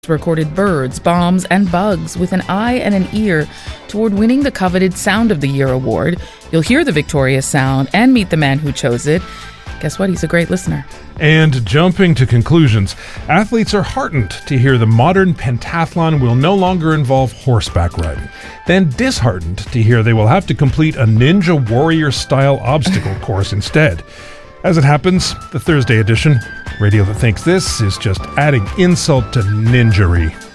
recorded birds, bombs, and bugs with an eye and an ear toward winning the coveted Sound of the Year award. You'll hear the victorious sound and meet the man who chose it. Guess what? He's a great listener. And jumping to conclusions, athletes are heartened to hear the modern pentathlon will no longer involve horseback riding, then disheartened to hear they will have to complete a Ninja Warrior-style obstacle course instead. As it happens, the Thursday edition, Radio that thinks this is just adding insult to ninjery.